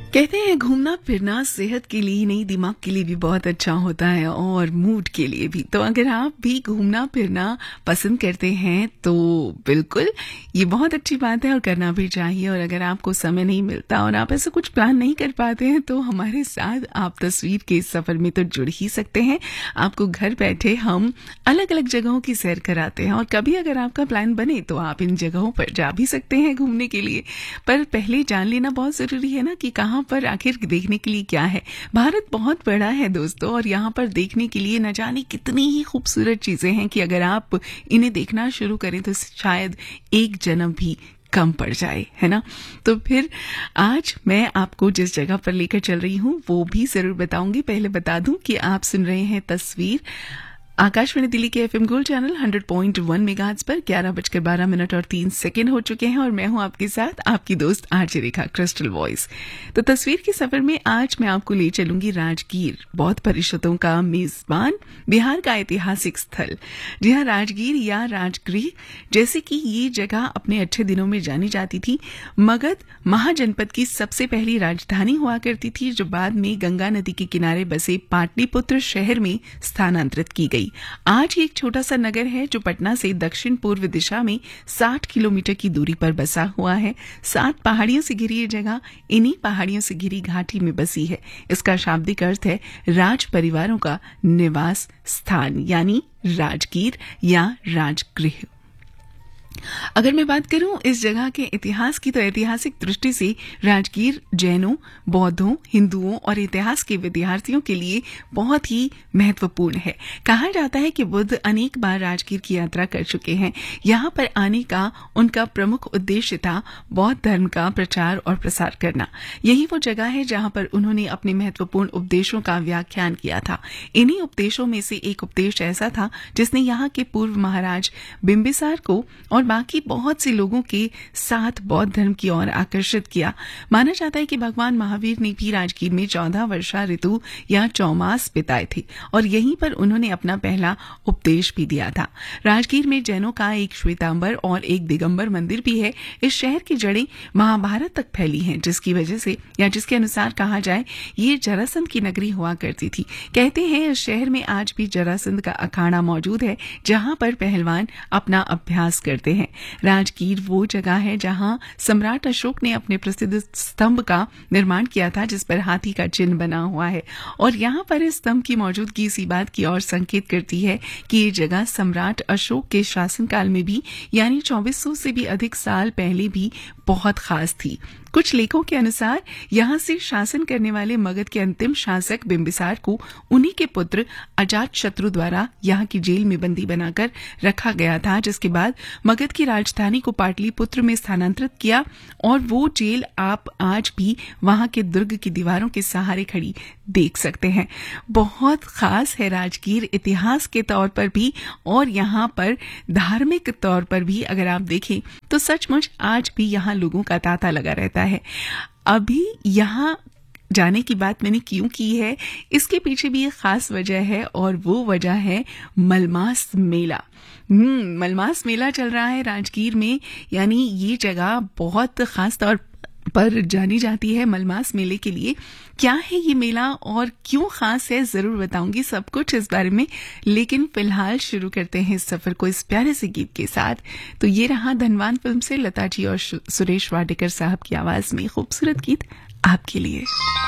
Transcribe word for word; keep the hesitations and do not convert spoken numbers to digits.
कहते हैं घूमना फिरना सेहत के लिए ही नहीं दिमाग के लिए भी बहुत अच्छा होता है और मूड के लिए भी। तो अगर आप भी घूमना फिरना पसंद करते हैं तो बिल्कुल ये बहुत अच्छी बात है और करना भी चाहिए। और अगर आपको समय नहीं मिलता और आप ऐसा कुछ प्लान नहीं कर पाते हैं तो हमारे साथ आप तस्वीर के इस सफर में तो जुड़ ही सकते हैं। आपको घर बैठे हम अलग अलग जगहों की सैर कराते हैं और कभी अगर आपका प्लान बने तो आप इन जगहों पर जा भी सकते हैं घूमने के लिए। पर पहले जान लेना बहुत जरूरी है ना कि कहाँ पर आखिर देखने के लिए क्या है। भारत बहुत बड़ा है दोस्तों और यहाँ पर देखने के लिए न जाने कितनी ही खूबसूरत चीजें हैं कि अगर आप इन्हें देखना शुरू करें तो शायद एक जन्म भी कम पड़ जाए, है ना। तो फिर आज मैं आपको जिस जगह पर लेकर चल रही हूँ वो भी जरूर बताऊंगी। पहले बता दूं कि आप सुन रहे हैं तस्वीर आकाशवाणी दिल्ली के FM gold channel hundred point one megahertz पर। ग्यारह बजकर बारह मिनट और तीन सेकेंड हो चुके हैं और मैं हूं आपके साथ आपकी दोस्त आरजे रेखा क्रिस्टल वॉइस। तो तस्वीर के सफर में आज मैं आपको ले चलूंगी राजगीर, बौद्ध परिषदों का मेजबान, बिहार का ऐतिहासिक स्थल। जी हाँ, राजगीर या राजगृह जैसे कि ये जगह अपने अच्छे दिनों में जानी जाती थी। मगध महाजनपद की सबसे पहली राजधानी हुआ करती थी जो बाद में गंगा नदी के किनारे बसे पाटलिपुत्र शहर में स्थानांतरित की गई। आज एक छोटा सा नगर है जो पटना से दक्षिण पूर्व दिशा में साठ किलोमीटर की दूरी पर बसा हुआ है। सात पहाड़ियों से घिरी ये जगह इन्हीं पहाड़ियों से घिरी घाटी में बसी है। इसका शाब्दिक अर्थ है राज परिवारों का निवास स्थान, यानी राजगीर या राजगृह। अगर मैं बात करूं इस जगह के इतिहास की तो ऐतिहासिक दृष्टि से राजगीर जैनों, बौद्धों, हिंदुओं और इतिहास के विद्यार्थियों के लिए बहुत ही महत्वपूर्ण है। कहा जाता है कि बुद्ध अनेक बार राजगीर की यात्रा कर चुके हैं। यहाँ पर आने का उनका प्रमुख उद्देश्य था बौद्ध धर्म का प्रचार और प्रसार करना। यही वो जगह है जहाँ पर उन्होंने अपने महत्वपूर्ण उपदेशों का व्याख्यान किया था। इन्हीं उपदेशों में से एक उपदेश ऐसा था जिसने यहाँ के पूर्व महाराज बिम्बिसार को और बाकी बहुत से लोगों के साथ बौद्ध धर्म की ओर आकर्षित किया। माना जाता है कि भगवान महावीर ने भी राजगीर में चौदह वर्षा ऋतु या चौमास बिताए थे और यहीं पर उन्होंने अपना पहला उपदेश भी दिया था। राजगीर में जैनों का एक श्वेतांबर और एक दिगंबर मंदिर भी है। इस शहर की जड़ें महाभारत तक फैली हैं, जिसकी वजह से या जिसके अनुसार कहा जाए ये जरासंध की नगरी हुआ करती थी। कहते हैं इस शहर में आज भी जरासंध का अखाड़ा मौजूद है जहां पर पहलवान अपना अभ्यास करते हैं। राजगीर वो जगह है जहां सम्राट अशोक ने अपने प्रसिद्ध स्तंभ का निर्माण किया था जिस पर हाथी का चिन्ह बना हुआ है और यहाँ पर इस स्तंभ की मौजूदगी इसी बात की ओर संकेत करती है कि ये जगह सम्राट अशोक के शासनकाल में भी यानी चौबीस सौ से भी अधिक साल पहले भी बहुत खास थी। कुछ लेखों के अनुसार यहाँ से शासन करने वाले मगध के अंतिम शासक बिम्बिसार को उन्हीं के पुत्र अजातशत्रु द्वारा यहाँ की जेल में बंदी बनाकर रखा गया था, जिसके बाद मगध की राजधानी को पाटलिपुत्र में स्थानांतरित किया और वो जेल आप आज भी वहां के दुर्ग की दीवारों के सहारे खड़ी देख सकते हैं। बहुत खास है राजगीर इतिहास के तौर पर भी और यहाँ पर धार्मिक तौर पर भी अगर आप देखें तो सचमुच आज भी यहाँ लोगों का तांता लगा रहता है। अभी यहाँ जाने की बात मैंने क्यों की है, इसके पीछे भी एक खास वजह है और वो वजह है मलमास मेला। हम्म मलमास मेला चल रहा है राजगीर में, यानी ये जगह बहुत खास तौर पर जानी जाती है मलमास मेले के लिए। क्या है ये मेला और क्यों खास है जरूर बताऊंगी सब कुछ इस बारे में, लेकिन फिलहाल शुरू करते हैं इस सफर को इस प्यारे से गीत के साथ। तो ये रहा धनवान फिल्म से लता जी और सुरेश वाडेकर साहब की आवाज में खूबसूरत गीत आपके लिए।